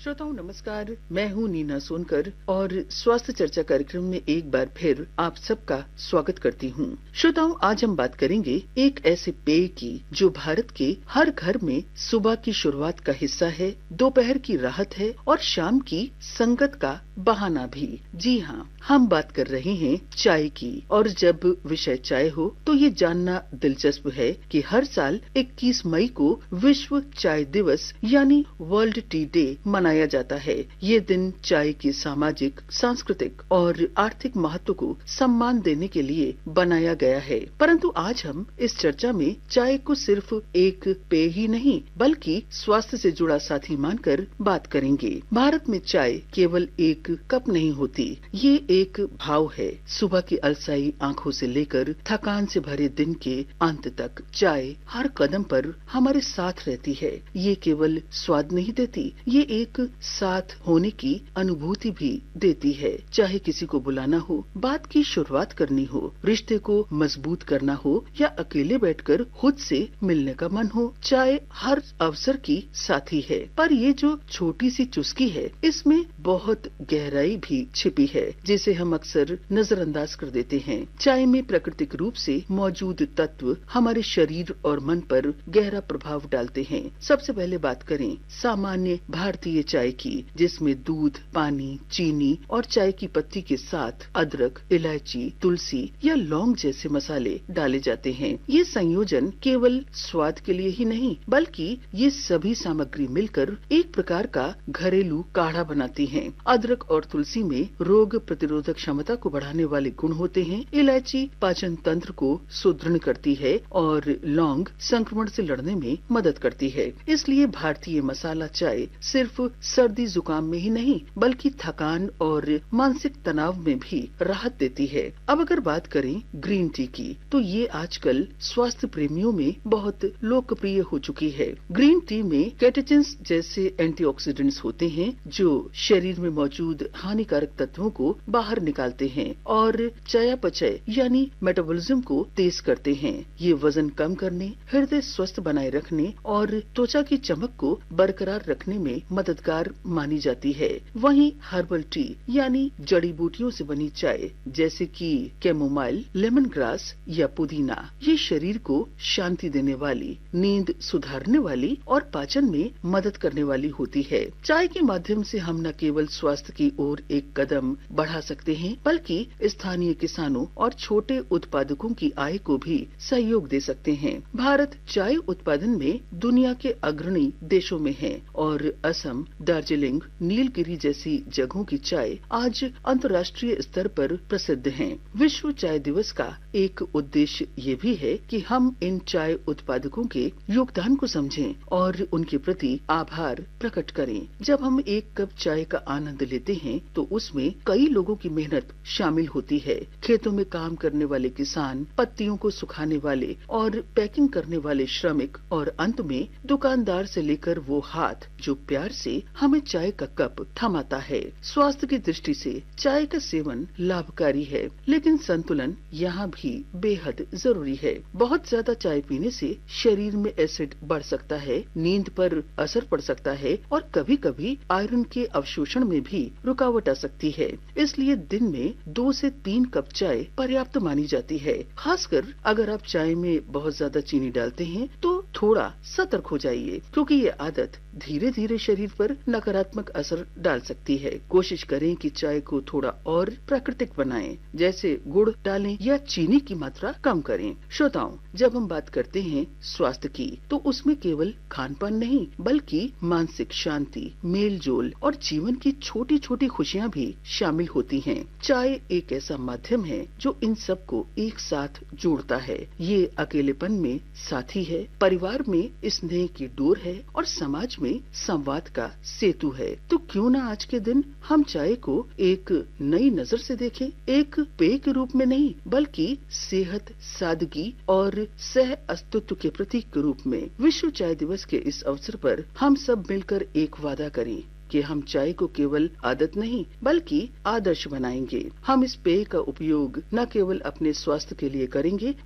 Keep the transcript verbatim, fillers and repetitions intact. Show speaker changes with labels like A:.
A: श्रोताओं नमस्कार, मैं हूं नीना सोनकर और स्वास्थ्य चर्चा कार्यक्रम में एक बार फिर आप सबका स्वागत करती हूं। श्रोताओं आज हम बात करेंगे एक ऐसे पेय की जो भारत के हर घर में सुबह की शुरुआत का हिस्सा है, दोपहर की राहत है और शाम की संगत का बहाना भी। जी हाँ, हम बात कर रहे हैं चाय की। और जब विषय चाय हो तो ये जानना दिलचस्प है कि हर साल इक्कीस मई को विश्व चाय दिवस यानी वर्ल्ड टी डे मनाया जाता है। ये दिन चाय के सामाजिक, सांस्कृतिक और आर्थिक महत्व को सम्मान देने के लिए बनाया गया है। परंतु आज हम इस चर्चा में चाय को सिर्फ एक पेय ही नहीं बल्कि स्वास्थ्य से जुड़ा साथी मानकर बात करेंगे। भारत में चाय केवल एक कप नहीं होती, ये एक भाव है। सुबह की अलसाई आंखों से लेकर थकान से भरे दिन के अंत तक चाय हर कदम पर हमारे साथ रहती है। ये केवल स्वाद नहीं देती, ये एक साथ होने की अनुभूति भी देती है। चाहे किसी को बुलाना हो, बात की शुरुआत करनी हो, रिश्ते को मजबूत करना हो या अकेले बैठकर खुद से मिलने का मन हो, चाय हर अवसर की साथी है। पर ये जो छोटी सी चुस्की है, इसमें बहुत गहराई भी छिपी है जिसे हम अक्सर नजरअंदाज कर देते हैं। चाय में प्राकृतिक रूप से मौजूद तत्व हमारे शरीर और मन पर गहरा प्रभाव डालते हैं। सबसे पहले बात करें सामान्य भारतीय चाय की, जिसमें दूध, पानी, चीनी और चाय की पत्ती के साथ अदरक, इलायची, तुलसी या लौंग जैसे मसाले डाले जाते हैं। ये संयोजन केवल स्वाद के लिए ही नहीं बल्कि ये सभी सामग्री मिलकर एक प्रकार का घरेलू काढ़ा बनाती हैं। अदरक और तुलसी में रोग प्रतिरोधक क्षमता को बढ़ाने वाले गुण होते हैं। इलायची पाचन तंत्र को सुदृढ़ करती है और लौंग संक्रमण से लड़ने में मदद करती है। इसलिए भारतीय मसाला चाय सिर्फ सर्दी जुकाम में ही नहीं बल्कि थकान और मानसिक तनाव में भी राहत देती है। अब अगर बात करें ग्रीन टी की, तो ये आजकल स्वास्थ्य प्रेमियों में बहुत लोकप्रिय हो चुकी है। ग्रीन टी में कैटेचिन्स जैसे एंटीऑक्सीडेंट्स होते हैं जो शरीर में मौजूद हानिकारक तत्वों को बाहर निकालते हैं और चयापचय यानी मेटाबॉलिज्म को तेज करते हैं। ये वजन कम करने, हृदय स्वस्थ बनाए रखने और त्वचा की चमक को बरकरार रखने में मददगार मानी जाती है। वहीं हर्बल टी यानी जड़ी बूटियों से बनी चाय जैसे कि कैमोमाइल, लेमन ग्रास या पुदीना, ये शरीर को शांति देने वाली, नींद सुधारने वाली और पाचन में मदद करने वाली होती है। चाय के माध्यम से हम न केवल स्वास्थ्य की ओर एक कदम बढ़ा सकते हैं बल्कि स्थानीय किसानों और छोटे उत्पादकों की आय को भी सहयोग दे सकते हैं। भारत चाय उत्पादन में दुनिया के अग्रणी देशों में है और असम, दार्जिलिंग, नीलगिरी जैसी जगहों की चाय आज अंतर्राष्ट्रीय स्तर पर प्रसिद्ध है। विश्व चाय दिवस का एक उद्देश्य ये भी है कि हम इन चाय उत्पादकों के योगदान को समझें और उनके प्रति आभार प्रकट करें। जब हम एक कप चाय का आनंद लेते हैं तो उसमें कई लोगों की मेहनत शामिल होती है। खेतों में काम करने वाले किसान, पत्तियों को सुखाने वाले और पैकिंग करने वाले श्रमिक और अंत में दुकानदार से लेकर वो हाथ जो प्यार से हमें चाय का कप थमाता है। स्वास्थ्य की दृष्टि से चाय का सेवन लाभकारी है, लेकिन संतुलन यहाँ भी बेहद जरूरी है। बहुत ज्यादा चाय पीने से शरीर में एसिड बढ़ सकता है, नींद पर असर पड़ सकता है और कभी कभी आयरन के अवशोषण में भी रुकावट आ सकती है। इसलिए दिन में दो से तीन कप चाय पर्याप्त मानी जाती है। खासकर अगर आप चाय में बहुत ज्यादा चीनी डालते हैं तो थोड़ा सतर्क हो जाइए, क्योंकि ये आदत धीरे धीरे शरीर पर नकारात्मक असर डाल सकती है। कोशिश करें कि चाय को थोड़ा और प्राकृतिक बनाएं, जैसे गुड़ डालें या चीनी की मात्रा कम करें। श्रोताओं, जब हम बात करते हैं स्वास्थ्य की, तो उसमें केवल खान पान नहीं बल्कि मानसिक शांति, मेल जोल और जीवन की छोटी छोटी खुशियाँ भी शामिल होती हैं। चाय एक ऐसा माध्यम है जो इन सबको एक साथ जोड़ता है। ये अकेलेपन में साथी है, परिवार में स्नेह की डोर है और समाज में संवाद का सेतु है। तो क्यों न आज के दिन हम चाय को एक नई नजर से देखें, एक पेय के रूप में नहीं बल्कि सेहत, सादगी और सह अस्तित्व के प्रतीक के रूप में। विश्व चाय दिवस के इस अवसर पर हम सब मिलकर एक वादा करें कि हम चाय को केवल आदत नहीं बल्कि आदर्श बनाएंगे। हम इस पेय का उपयोग न केवल अपने स्वास्थ्य के लिए करेंगे